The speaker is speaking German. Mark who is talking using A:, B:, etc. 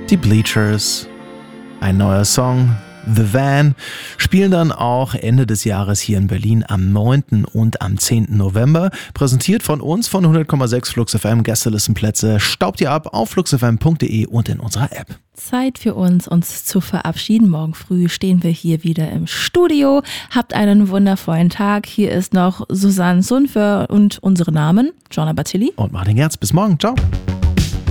A: die Bleachers. Ein neuer Song, The Van, spielen dann auch Ende des Jahres hier in Berlin am 9. und am 10. November. Präsentiert von uns von 100,6 Flux FM. Gästelistenplätze staubt ihr ab auf fluxfm.de und in unserer App.
B: Zeit für uns zu verabschieden. Morgen früh stehen wir hier wieder im Studio. Habt einen wundervollen Tag. Hier ist noch Susanne Sunfer und unsere Namen, Jonna Bartilli
A: und Martin Gerz. Bis morgen. Ciao.